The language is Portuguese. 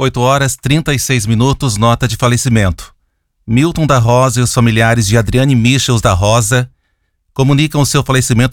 8h36, nota de falecimento. Milton da Rosa e os familiares de Adriane Michels da Rosa comunicam o seu falecimento